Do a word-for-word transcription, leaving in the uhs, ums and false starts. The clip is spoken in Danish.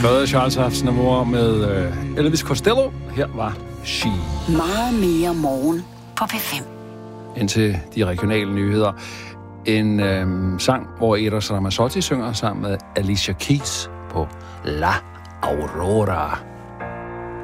Skrevet af Charles Aznavour med uh, Elvis Costello. Her var She. Meget mere morgen på P fem. Indtil de regionale nyheder. En øhm, sang, hvor Eros Ramazzotti synger sammen med Alicia Keys på La Aurora.